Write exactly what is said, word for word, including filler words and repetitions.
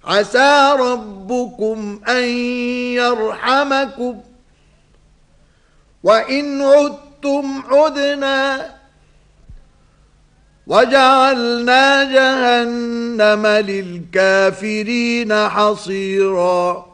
عسى ربكم أن يرحمكم وإن عدتم عدنا وجعلنا جهنم للكافرين حصيراً.